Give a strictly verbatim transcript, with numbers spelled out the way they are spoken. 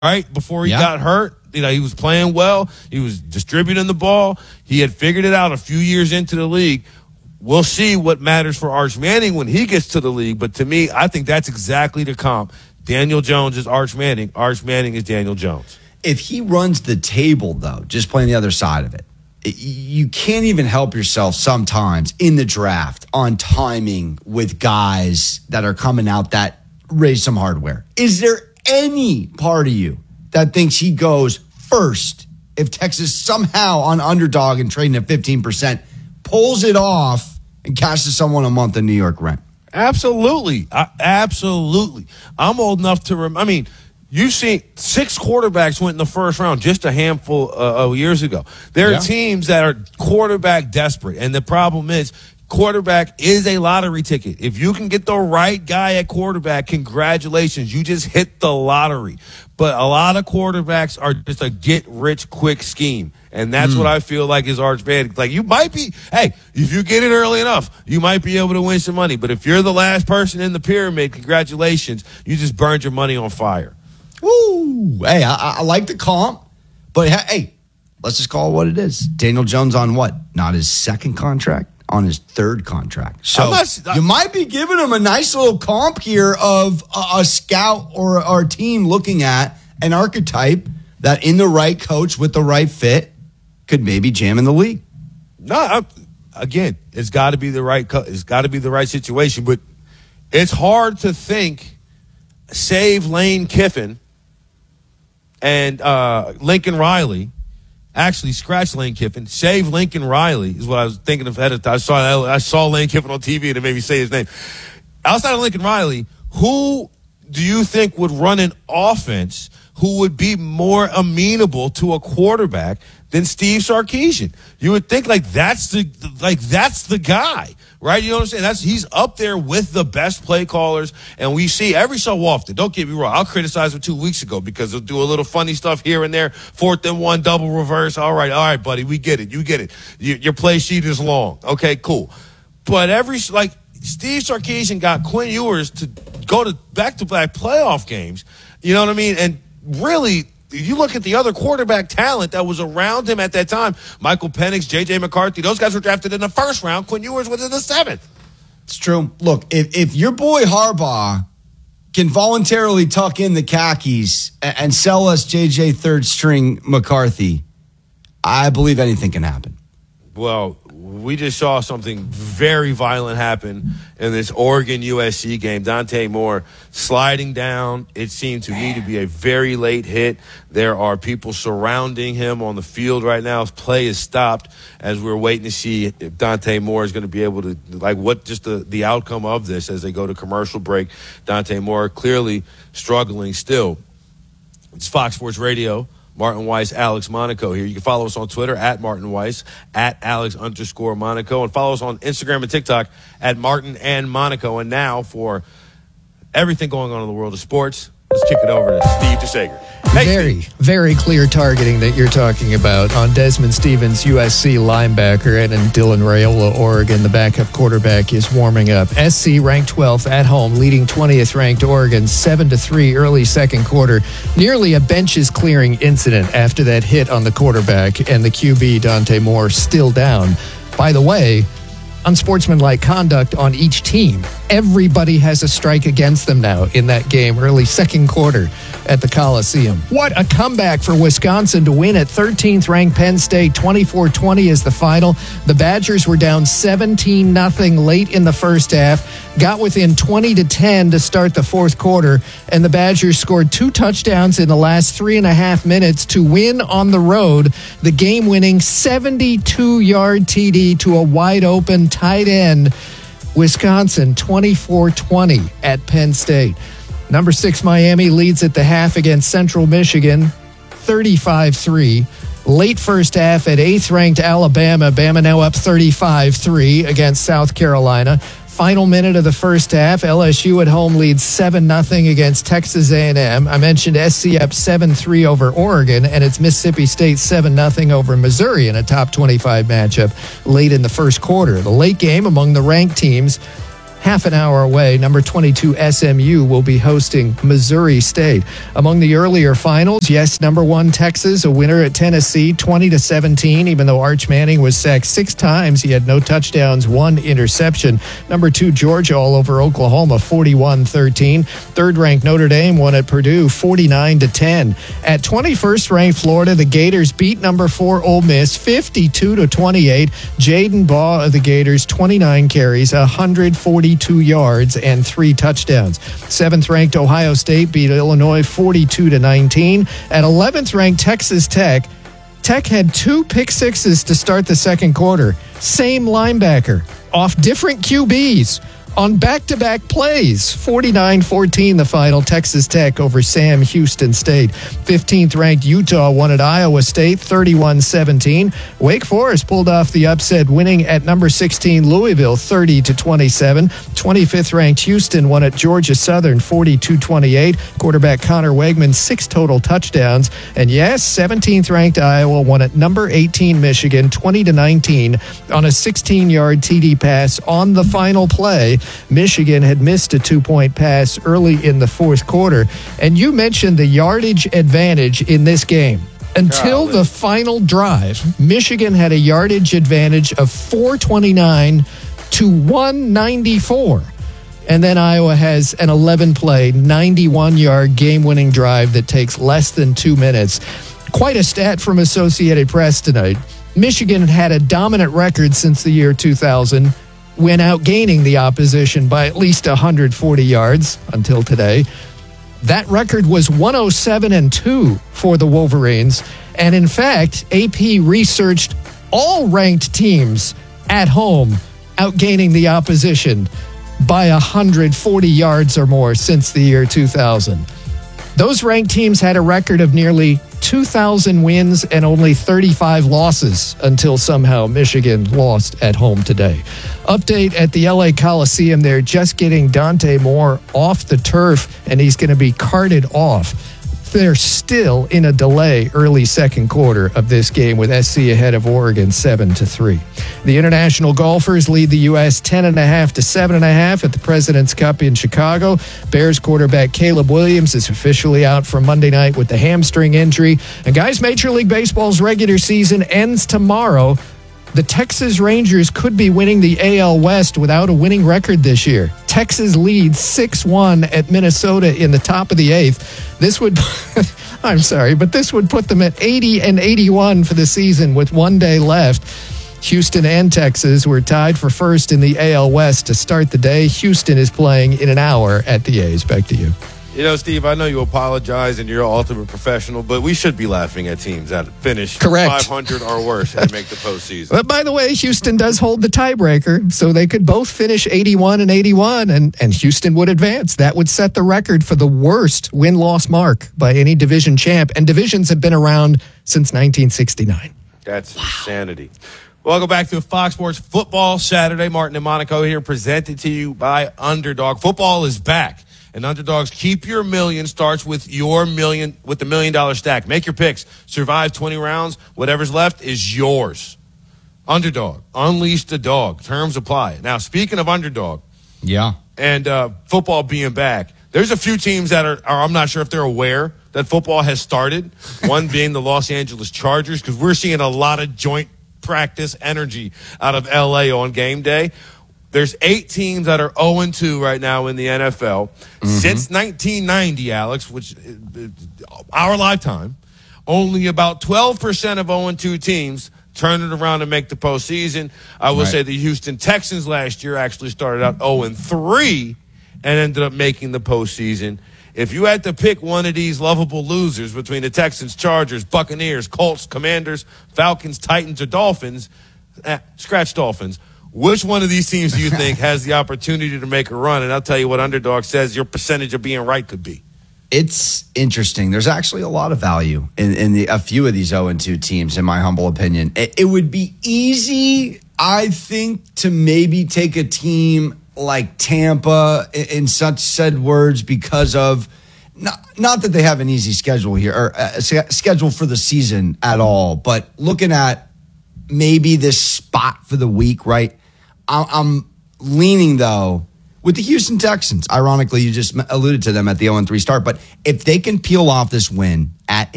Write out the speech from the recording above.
right? Before he yeah. got hurt. You know, he was playing well. He was distributing the ball. He had figured it out a few years into the league. We'll see what matters for Arch Manning when he gets to the league. But to me, I think that's exactly the comp. Daniel Jones is Arch Manning. Arch Manning is Daniel Jones. If he runs the table, though, just playing the other side of it, it, you can't even help yourself sometimes in the draft on timing with guys that are coming out that raise some hardware. Is there any part of you that thinks he goes first if Texas somehow on underdog and trading at fifteen percent pulls it off and cashes someone a month in New York rent? Absolutely. I, absolutely. I'm old enough to remember. I mean, you've seen six quarterbacks went in the first round just a handful uh, of years ago. There are yeah. teams that are quarterback desperate, and the problem is quarterback is a lottery ticket. If you can get the right guy at quarterback, congratulations. You just hit the lottery. But a lot of quarterbacks are just a get-rich-quick scheme. And that's mm. what I feel like is Arch Manning. Like, you might be, hey, if you get it early enough, you might be able to win some money. But if you're the last person in the pyramid, congratulations. You just burned your money on fire. Woo! Hey, I, I like the comp. But, hey, let's just call it what it is. Daniel Jones on what? Not his second contract? On his third contract. So not, you might be giving him a nice little comp here of a, a scout or, or a team looking at an archetype that in the right coach with the right fit could maybe jam in the league. No, I, again, it's got to be the right co- it's got to be the right situation, but it's hard to think save Lane Kiffin and uh, Lincoln Riley. Actually, scratch Lane Kiffin. Save Lincoln Riley is what I was thinking of ahead of time. I saw, I saw Lane Kiffin on T V and it made me say his name. Outside of Lincoln Riley, who do you think would run an offense who would be more amenable to a quarterback than Steve Sarkisian? You would think like that's the like that's the guy, right? You know what I'm saying? That's he's up there with the best play callers, and we see every so often. Don't get me wrong. I'll criticize him two weeks ago because they'll do a little funny stuff here and there. Fourth and one, double reverse. All right, all right, buddy, we get it. You get it. You, your play sheet is long. Okay, cool. But every like Steve Sarkisian got Quinn Ewers to go to back-to-back playoff games. You know what I mean? And really, you look at the other quarterback talent that was around him at that time, Michael Penix, J J McCarthy, those guys were drafted in the first round. Quinn Ewers was in the seventh. It's true. Look, if, if your boy Harbaugh can voluntarily tuck in the khakis and, and sell us J J third string McCarthy, I believe anything can happen. Well, we just saw something very violent happen in this Oregon U S C game. Dante Moore sliding down. It seemed to me to be a very late hit. There are people surrounding him on the field right now. Play is stopped as we're waiting to see if Dante Moore is going to be able to, like, what just the, the outcome of this as they go to commercial break. Dante Moore clearly struggling still. It's Fox Sports Radio. Martin Weiss, Alex Monaco here. You can follow us on Twitter at Martin Weiss, at Alex underscore Monaco, and follow us on Instagram and TikTok at Martin and Monaco. And now for everything going on in the world of sports, let's kick it over to Steve DeSager. Hey, very, Steve. very clear targeting that you're talking about on Desmond Stevens, U S C linebacker, and in Dylan Raiola, Oregon. The backup quarterback is warming up. S C ranked twelfth at home, leading twentieth ranked Oregon seven to three early second quarter. Nearly a benches clearing incident after that hit on the quarterback, and the Q B, Dante Moore, still down. By the way, unsportsmanlike conduct on each team. Everybody has a strike against them now in that game, early second quarter at the Coliseum. What a comeback for Wisconsin to win at thirteenth ranked Penn State. twenty-four twenty is the final. The Badgers were down seventeen nothing late in the first half, got within twenty to ten to start the fourth quarter, and the Badgers scored two touchdowns in the last three and a half minutes to win on the road the game-winning seventy-two yard T D to a wide-open tight end. Wisconsin twenty-four twenty at Penn State. Number six Miami leads at the half against Central Michigan, thirty-five three. Late first half at eighth ranked Alabama. Bama now up thirty-five three against South Carolina. Final minute of the first half, L S U at home leads seven nothing against Texas A and M. I mentioned S C up seven three over Oregon, and it's Mississippi State seven nothing over Missouri in a top twenty-five matchup late in the first quarter. The late game among the ranked teams, half an hour away. Number twenty-two S M U will be hosting Missouri State. Among the earlier finals, yes, number one Texas, a winner at Tennessee, twenty to seventeen. Even though Arch Manning was sacked six times, he had no touchdowns, one interception. Number two Georgia all over Oklahoma, forty-one thirteen. Third-ranked Notre Dame won at Purdue, forty-nine to ten. At twenty-first ranked Florida, the Gators beat number four Ole Miss, fifty-two to twenty-eight. Jaden Baugh of the Gators, twenty-nine carries, one hundred forty-two yards, and three touchdowns. Seventh-ranked Ohio State beat Illinois, forty-two to nineteen. At eleventh-ranked Texas Tech, Tech had two pick sixes to start the second quarter. Same linebacker, off different Q Bs. On back-to-back plays, forty-nine fourteen the final, Texas Tech over Sam Houston State. fifteenth-ranked Utah won at Iowa State, thirty-one seventeen. Wake Forest pulled off the upset, winning at number sixteen Louisville, thirty to twenty-seven. twenty-fifth-ranked Houston won at Georgia Southern, forty-two twenty-eight. Quarterback Connor Wegman, six total touchdowns. And yes, seventeenth-ranked Iowa won at number eighteen Michigan, twenty to nineteen, on a sixteen-yard T D pass on the final play. Michigan had missed a two-point pass early in the fourth quarter. And you mentioned the yardage advantage in this game. Until Golly. the final drive, Michigan had a yardage advantage of four twenty-nine to one ninety-four. And then Iowa has an eleven-play, ninety-one-yard game-winning drive that takes less than two minutes. Quite a stat from Associated Press tonight. Michigan had a dominant record since the year two thousand, when outgaining the opposition by at least one hundred forty yards until today. That record was one oh seven and two for the Wolverines. And in fact, A P researched all ranked teams at home outgaining the opposition by one hundred forty yards or more since the year two thousand. Those ranked teams had a record of nearly two thousand wins and only thirty-five losses until somehow Michigan lost at home today. Update at the L A Coliseum. They're just getting Dante Moore off the turf, and he's going to be carted off. They're still in a delay early second quarter of this game, with S C ahead of Oregon seven to three. The international golfers lead the U S ten and a half to seven and a half at the President's Cup in Chicago. Bears quarterback Caleb Williams is officially out for Monday night with the hamstring injury. And guys, Major League Baseball's regular season ends tomorrow. The Texas Rangers could be winning the A L West without a winning record this year. Texas leads six one at Minnesota in the top of the eighth. This would, I'm sorry, but this would put them at eighty and eighty-one for the season with one day left. Houston and Texas were tied for first in the A L West to start the day. Houston is playing in an hour at the A's. Back to you. You know, Steve, I know you apologize and you're an ultimate professional, but we should be laughing at teams that finish Correct. five hundred or worse and make the postseason. But by the way, Houston does hold the tiebreaker, so they could both finish eighty-one and eighty-one, and, and Houston would advance. That would set the record for the worst win-loss mark by any division champ, and divisions have been around since nineteen sixty-nine. That's wow. Insanity. Welcome back to Fox Sports Football Saturday. Martin and Monaco here, presented to you by Underdog. Football is back. And Underdog's Keep Your Million starts with your million, with the million dollar stack. Make your picks. Survive twenty rounds. Whatever's left is yours. Underdog. Unleash the dog. Terms apply. Now, speaking of Underdog. Yeah. And uh, football being back, there's a few teams that are, are, I'm not sure if they're aware that football has started. One being the Los Angeles Chargers, because we're seeing a lot of joint practice energy out of L A on game day. There's eight teams that are oh and two right now in the N F L. Mm-hmm. Since nineteen ninety, Alex, which our lifetime, only about twelve percent of oh and two teams turn it around and make the postseason. I will right. say the Houston Texans last year actually started out oh and three and ended up making the postseason. If you had to pick one of these lovable losers between the Texans, Chargers, Buccaneers, Colts, Commanders, Falcons, Titans, or Dolphins, eh, scratch Dolphins, which one of these teams do you think has the opportunity to make a run? And I'll tell you what Underdog says your percentage of being right could be. It's interesting. There's actually a lot of value in, in the, a few of these oh and two teams, in my humble opinion. It, it would be easy, I think, to maybe take a team like Tampa in, in such said words because of not, not that they have an easy schedule here or a schedule for the season at all, but looking at maybe this spot for the week, right? I'm leaning, though, with the Houston Texans. Ironically, you just alluded to them at the oh and three start. But if they can peel off this win at